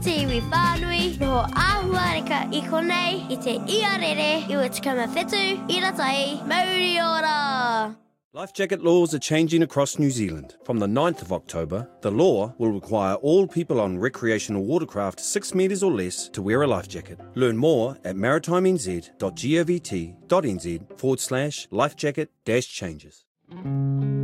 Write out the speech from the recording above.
Tiwi whānui, noho āhuareka I konei I te iarere I ua tikama whetu, iratai, mauri ora. Life jacket laws are changing across New Zealand. From the 9th of October, the law will require all people on recreational watercraft 6 metres or less to wear a life jacket. Learn more at maritimez.govt.nz/lifejacket-changes.